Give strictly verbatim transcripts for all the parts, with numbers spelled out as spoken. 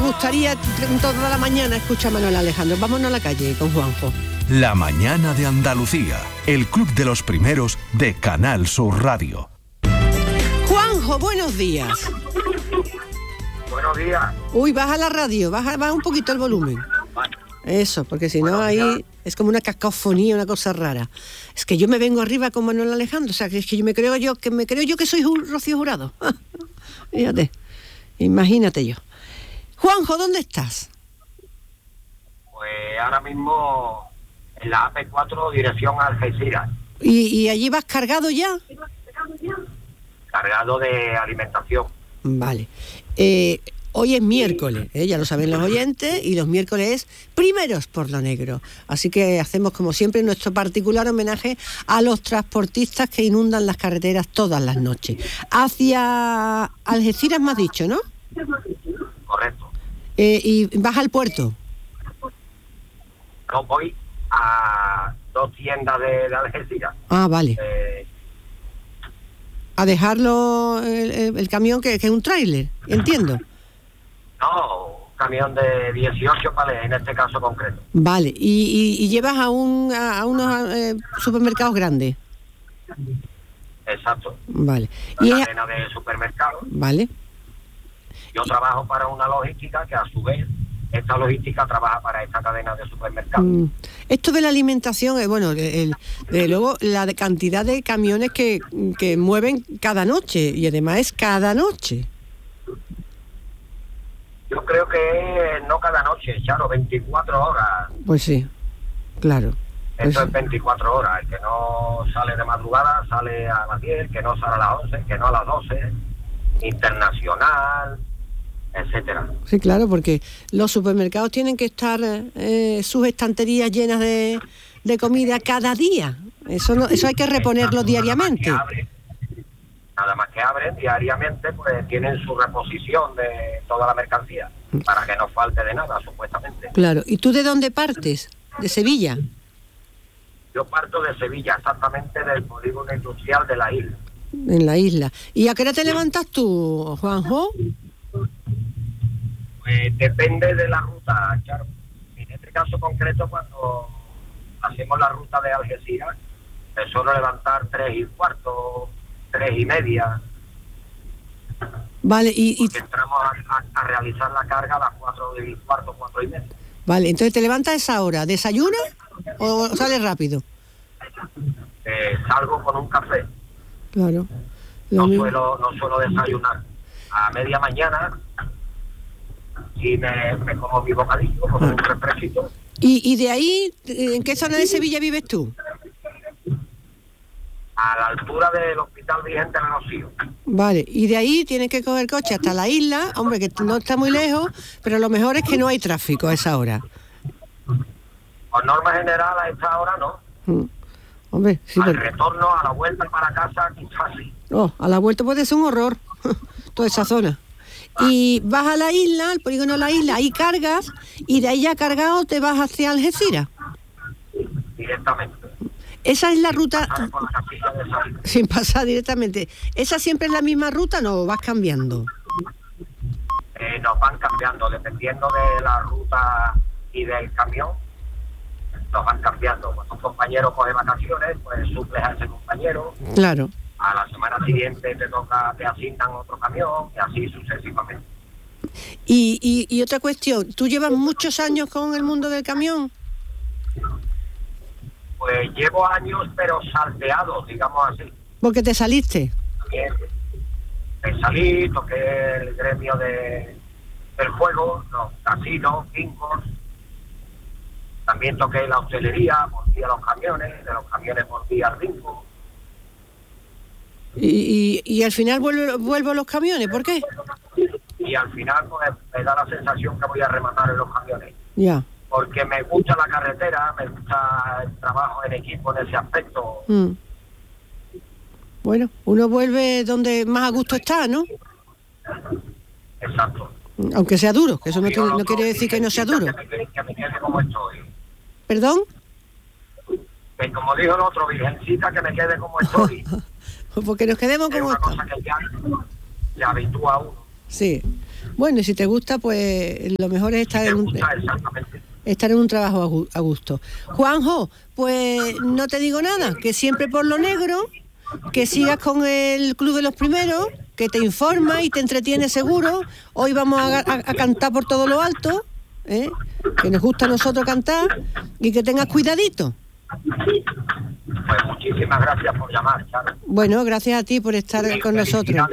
gustaría toda la mañana escuchar a Manuel Alejandro. Vámonos a la calle con Juanjo. La mañana de Andalucía, el club de los primeros de Canal Sur Radio. Juanjo, buenos días. Buenos días. Uy, baja la radio, baja, baja un poquito el volumen. Eso, porque si no ahí es como una cacofonía, una cosa rara. Es que yo me vengo arriba con Manuel Alejandro, o sea, que es que yo me creo yo que me creo yo que soy Rocío Jurado. Fíjate, imagínate yo. Juanjo, ¿dónde estás? Pues ahora mismo en la A P cuatro, dirección a Algeciras. ¿Y, y allí vas cargado ya? Cargado de alimentación. Vale. Eh, hoy es miércoles, ¿eh? Ya lo saben los oyentes, y los miércoles es primeros por lo negro. Así que hacemos, como siempre, nuestro particular homenaje a los transportistas que inundan las carreteras todas las noches. Hacia Algeciras me has dicho, ¿no? Correcto. Eh, ¿Y vas al puerto? No, voy a dos tiendas de, de Algeciras. Ah, vale. Eh, A dejarlo el, el, el camión, que, que es un tráiler, entiendo. no, un camión de dieciocho palés, en este caso concreto. Vale, y, y, y llevas a, un, a, a unos eh, supermercados grandes. Exacto. Vale. Una Y cadena de supermercados. Vale. Yo trabajo para una logística que a su vez, esta logística trabaja para esta cadena de supermercados. Mm. Esto de la alimentación, eh, bueno, el, de luego la de cantidad de camiones que, que mueven cada noche, y además es cada noche. Yo creo que no cada noche, Charo, veinticuatro horas. Pues sí, claro. Pues Esto sí. es veinticuatro horas. El que no sale de madrugada sale a las diez, que no sale a las once, que no a las doce. Internacional, etcétera. Sí, claro, porque los supermercados tienen que estar eh, sus estanterías llenas de, de comida cada día. Eso no, eso hay que reponerlo diariamente. Nada más que abren, nada más que abren diariamente, pues tienen su reposición de toda la mercancía, para que no falte de nada, supuestamente. Claro. ¿Y tú de dónde partes? ¿De Sevilla? Yo parto de Sevilla, exactamente del polígono industrial de la isla. En la isla. ¿Y a qué hora te levantas tú, Juanjo? Pues depende de la ruta, Charo. En este caso concreto, cuando hacemos la ruta de Algeciras, me suelo levantar tres y cuarto, tres y media. Vale, y, y Porque entramos a, a, a realizar la carga a las cuatro y cuarto, cuatro y media. vale, entonces te levantas a esa hora. ¿Desayunas o sales rápido? Eh, salgo con un café. Claro. Lo No mismo. suelo, no suelo desayunar. A media mañana, y me, me como mi bocadillo con un refresquito. ¿Y, y de ahí, en qué zona de Sevilla vives tú? A la altura del Hospital Virgen de Rocío. Vale, y de ahí tienes que coger coche hasta la isla, hombre, que no está muy lejos, pero lo mejor es que no hay tráfico a esa hora. Por norma general, a esta hora no. Mm. Hombre, sí, Al pero... retorno, a la vuelta para casa, quizás sí. Oh, a la vuelta puede ser un horror, toda esa zona. Y vas a la isla, al polígono de la isla, ahí cargas, y de ahí ya cargado te vas hacia Algeciras. Directamente. Esa es la ruta, Pasar por la casilla de salida. sin pasar directamente. ¿Esa siempre es la misma ruta, no vas cambiando? Eh, nos van cambiando, dependiendo de la ruta y del camión, nos van cambiando. Cuando un compañero coge vacaciones, pues suples a ese compañero. Claro. A la semana siguiente te toca, te asignan otro camión, y así sucesivamente. Y, y, y otra cuestión, ¿tú llevas muchos años con el mundo del camión? Pues llevo años, pero salteados, digamos así. Porque te saliste. También me salí, toqué el gremio de, del juego, los casinos, bingos. También toqué la hostelería, volví a los camiones, de los camiones volví al bingo. Y, y, y al final vuelvo, vuelvo a los camiones, ¿por qué? Y al final pues, me da la sensación que voy a rematar en los camiones. Ya. Porque me gusta la carretera, me gusta el trabajo en equipo en ese aspecto. Mm. Bueno, uno vuelve donde más a gusto está, ¿no? Exacto. Aunque sea duro, que eso no, Digo, tiene- no los quiere dos, decir que no sea que duro. me quede- Que me quede como estoy. ¿Perdón? Que como dijo el otro, virgencita, que me quede como estoy. Porque nos quedemos Es como una estamos. cosa que ya se habitúa a uno. Sí. Bueno, y si te gusta, pues lo mejor es estar, si en, un, gusta, estar en un trabajo a gusto. Juanjo, pues no te digo nada, que siempre por lo negro, que sigas con el Club de los Primeros, que te informa y te entretiene seguro. Hoy vamos a, a, a cantar por todo lo alto, ¿eh? Que nos gusta a nosotros cantar, y que tengas cuidadito. Pues muchísimas gracias por llamar, Charo. Bueno, gracias a ti por estar sí, con nosotros.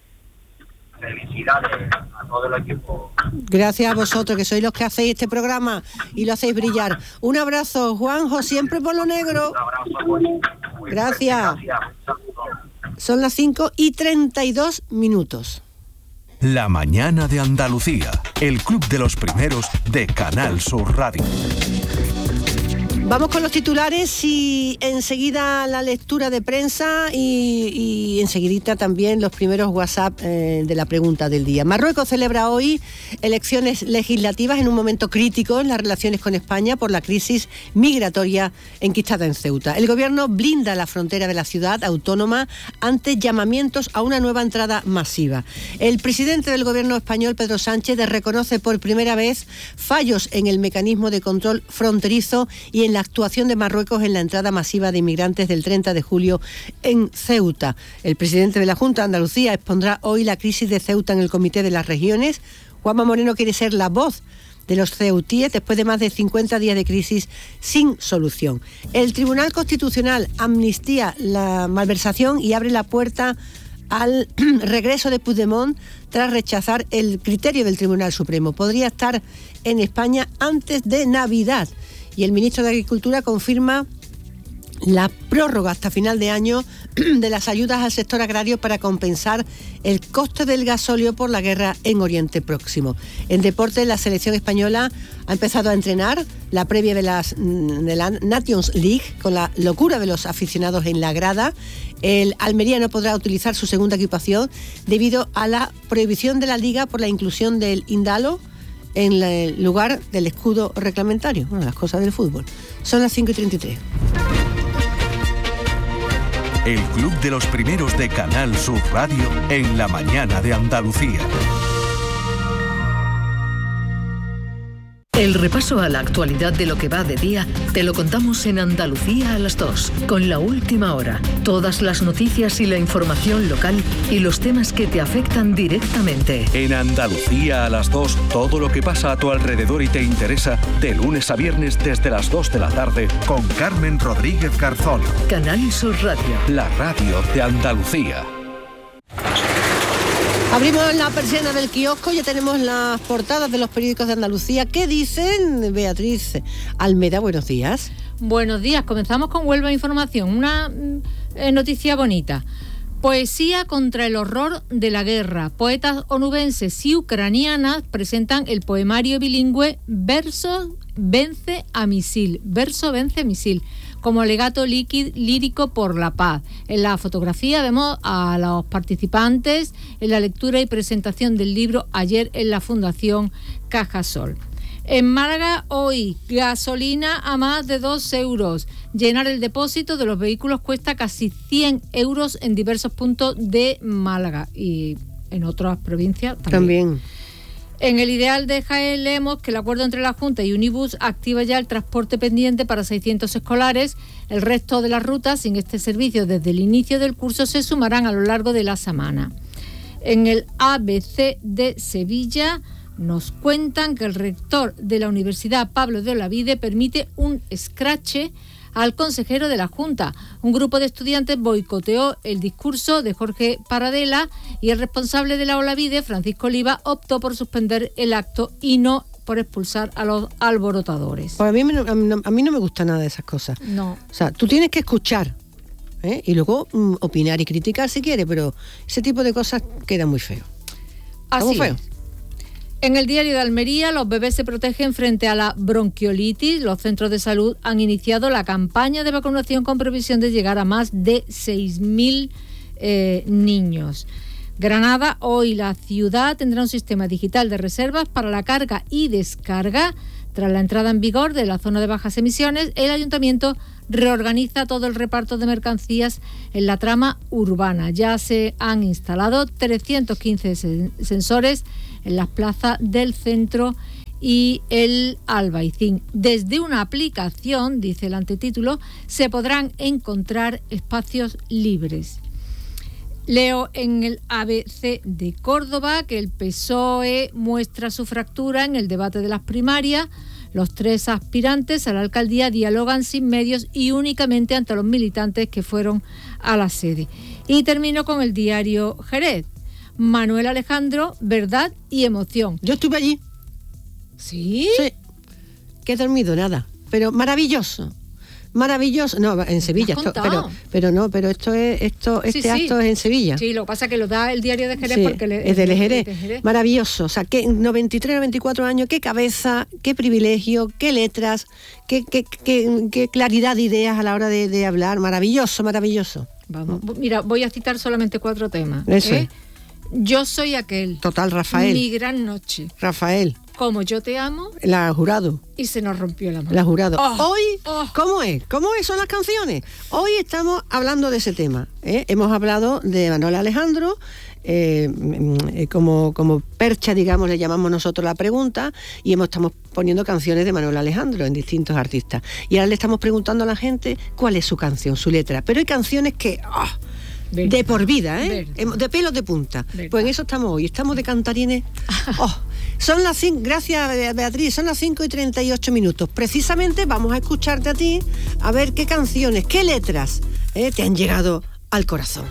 Felicidades a todo el equipo. Gracias a vosotros, que sois los que hacéis este programa y lo hacéis brillar. Un abrazo, Juanjo, siempre por lo negro. Un abrazo, muy, muy gracias. gracias. Son las cinco y treinta y dos minutos. La mañana de Andalucía, el club de los primeros de Canal Sur Radio. Vamos con los titulares y enseguida la lectura de prensa y, y enseguidita también los primeros WhatsApp eh, de la pregunta del día. Marruecos celebra hoy elecciones legislativas en un momento crítico en las relaciones con España por la crisis migratoria enquistada en Ceuta. El gobierno blinda la frontera de la ciudad autónoma ante llamamientos a una nueva entrada masiva. El presidente del gobierno español, Pedro Sánchez, reconoce por primera vez fallos en el mecanismo de control fronterizo y en la actuación de Marruecos en la entrada masiva de inmigrantes del treinta de julio en Ceuta. El presidente de la Junta de Andalucía expondrá hoy la crisis de Ceuta en el Comité de las Regiones. Juanma Moreno quiere ser la voz de los ceutíes después de más de cincuenta días de crisis sin solución. El Tribunal Constitucional amnistía la malversación y abre la puerta al regreso de Puigdemont tras rechazar el criterio del Tribunal Supremo. Podría estar en España antes de Navidad. Y el ministro de Agricultura confirma la prórroga hasta final de año de las ayudas al sector agrario para compensar el coste del gasóleo por la guerra en Oriente Próximo. En deporte, la selección española ha empezado a entrenar la previa de, las, de la Nations League con la locura de los aficionados en la grada. El Almería no podrá utilizar su segunda equipación debido a la prohibición de la Liga por la inclusión del Indalo en el lugar del escudo reglamentario. Bueno, las cosas del fútbol. Son las cinco y treinta y tres. El club de los primeros de Canal Sur Radio en la mañana de Andalucía. El repaso a la actualidad de lo que va de día te lo contamos en Andalucía a las dos, con La Última Hora. Todas las noticias y la información local y los temas que te afectan directamente. En Andalucía a las dos, todo lo que pasa a tu alrededor y te interesa, de lunes a viernes desde las dos de la tarde, con Carmen Rodríguez Garzón. Canal Sur Radio. La radio de Andalucía. Abrimos la persiana del kiosco, ya tenemos las portadas de los periódicos de Andalucía. ¿Qué dicen? Beatriz Almeda, buenos días. Buenos días, comenzamos con Huelva Información, una eh, noticia bonita. Poesía contra el horror de la guerra. Poetas onubenses y ucranianas presentan el poemario bilingüe Verso vence a misil, Verso vence a misil, como alegato lírico por la paz. En la fotografía vemos a los participantes en la lectura y presentación del libro ayer en la Fundación Cajasol. En Málaga hoy, gasolina a más de dos euros. Llenar el depósito de los vehículos cuesta casi cien euros en diversos puntos de Málaga y en otras provincias también. También. En el Ideal de Jaén leemos que el acuerdo entre la Junta y Unibus activa ya el transporte pendiente para seiscientos escolares. El resto de las rutas sin este servicio desde el inicio del curso se sumarán a lo largo de la semana. En el A B C de Sevilla nos cuentan que el rector de la Universidad, Pablo de Olavide, permite un escrache al consejero de la Junta. Un grupo de estudiantes boicoteó el discurso de Jorge Paradela y el responsable de la Olavide, Francisco Oliva, optó por suspender el acto y no por expulsar a los alborotadores. Pues a, mí, a, mí no, a mí no me gusta nada de esas cosas. No. O sea, tú tienes que escuchar, ¿eh? Y luego mm, opinar y criticar si quieres, pero ese tipo de cosas queda muy feo. Así muy feo. Es. En el diario de Almería, los bebés se protegen frente a la bronquiolitis. Los centros de salud han iniciado la campaña de vacunación con previsión de llegar a más de seis mil eh, niños. Granada, hoy la ciudad tendrá un sistema digital de reservas para la carga y descarga. Tras la entrada en vigor de la zona de bajas emisiones, el ayuntamiento reorganiza todo el reparto de mercancías en la trama urbana. Ya se han instalado trescientos quince sensores en las plazas del centro y el Albaicín. Desde una aplicación, dice el antetítulo, se podrán encontrar espacios libres. Leo en el A B C de Córdoba que el P S O E muestra su fractura en el debate de las primarias. Los tres aspirantes a la alcaldía dialogan sin medios y únicamente ante los militantes que fueron a la sede. Y termino con el diario Jerez. Manuel Alejandro, verdad y emoción. Yo estuve allí. ¿Sí? Sí. Que he dormido nada, pero maravilloso. Maravilloso, no, en Sevilla, esto, pero pero no, pero esto es esto este sí, acto sí. es en Sevilla. Sí, lo que pasa es que lo da el diario de Jerez sí, porque le, es del Jerez. De Jerez. Maravilloso, o sea, que noventa y tres, noventa y cuatro años, qué cabeza, qué privilegio, qué letras, qué, qué, qué, qué claridad de ideas a la hora de, de hablar, maravilloso, maravilloso. Vamos, mira, voy a citar solamente cuatro temas. Eso. ¿eh? Yo soy aquel. Total, Rafael. Mi gran noche. Rafael. Como yo te amo. La Jurado. Y se nos rompió la mano. La Jurado. Oh, Hoy, oh. ¿cómo es? ¿Cómo es? Son las canciones. Hoy estamos hablando de ese tema. ¿eh? Hemos hablado de Manuel Alejandro, eh, eh, como, como percha, digamos, le llamamos nosotros la pregunta, y hemos, estamos poniendo canciones de Manuel Alejandro en distintos artistas. Y ahora le estamos preguntando a la gente cuál es su canción, su letra. Pero hay canciones que... Oh, de por vida, ¿eh? Verdad. De pelos de punta. Verdad. Pues en eso estamos hoy. Estamos de cantarines. Oh, son las cinco, gracias Beatriz, son las cinco y treinta y ocho minutos. Precisamente vamos a escucharte a ti, a ver qué canciones, qué letras ¿eh? te han llegado al corazón.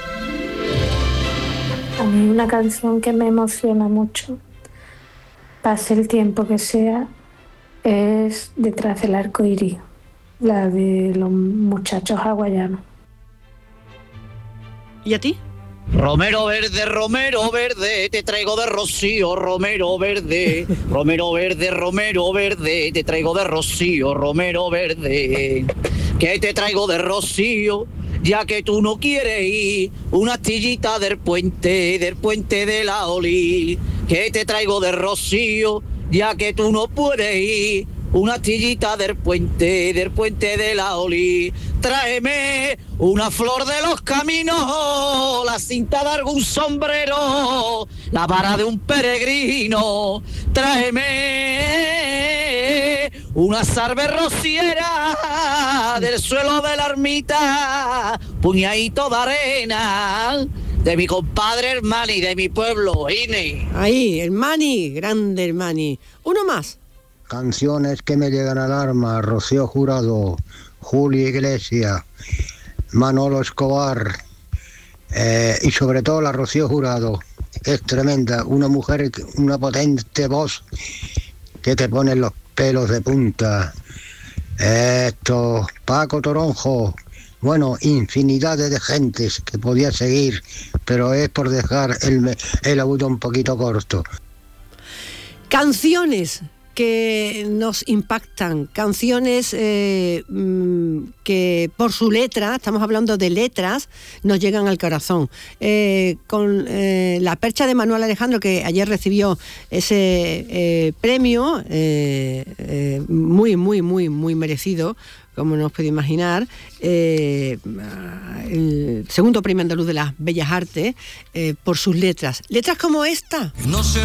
A mí una canción que me emociona mucho, pase el tiempo que sea, es Detrás del arco iris, la de los muchachos hawaianos. ¿Y a ti? Romero verde, romero verde, te traigo de rocío, romero verde, romero verde, romero verde, te traigo de rocío, romero verde, que te traigo de rocío, ya que tú no quieres ir, una astillita del puente, del puente de la Oli, que te traigo de rocío, ya que tú no puedes ir, una astillita del puente, del puente de la Oli. Tráeme una flor de los caminos, la cinta de algún sombrero, la vara de un peregrino. Tráeme una sarve rociera del suelo de la ermita, puñadito de arena de mi compadre Hermani, de mi pueblo, Ine. Ahí, Hermani, grande Hermani. Uno más. Canciones que me llegan al alma, Rocío Jurado, Julio Iglesias, Manolo Escobar, eh, y sobre todo la Rocío Jurado, es tremenda, una mujer, una potente voz que te pone los pelos de punta. Esto, Paco Toronjo, bueno, infinidades de gentes que podía seguir, pero es por dejar el, el audio un poquito corto. Canciones que nos impactan, canciones eh, que por su letra, estamos hablando de letras, nos llegan al corazón. Eh, con eh, la percha de Manuel Alejandro, que ayer recibió ese eh, premio, eh, eh, muy, muy, muy, muy merecido, como nos puede imaginar, eh, el segundo premio andaluz de las Bellas Artes, eh, por sus letras. Letras como esta. No sé